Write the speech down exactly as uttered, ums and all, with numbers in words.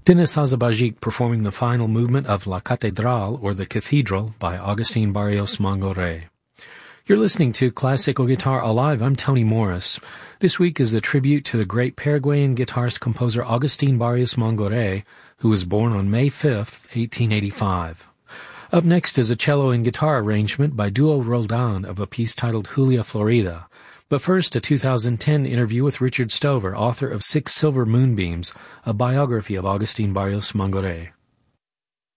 Denis Azabajic performing the final movement of La Cathédrale, or the Cathedral, by Agustin Barrios Mangoré. You're listening to Classical Guitar Alive. I'm Tony Morris. This week is a tribute to the great Paraguayan guitarist-composer Agustin Barrios Mangoré, who was born on May fifth, eighteen eighty-five. Up next is a cello and guitar arrangement by Duo Roldan of a piece titled Julia Florida. But first, a two thousand ten interview with Richard Stover, author of Six Silver Moonbeams, a biography of Agustin Barrios Mangoré.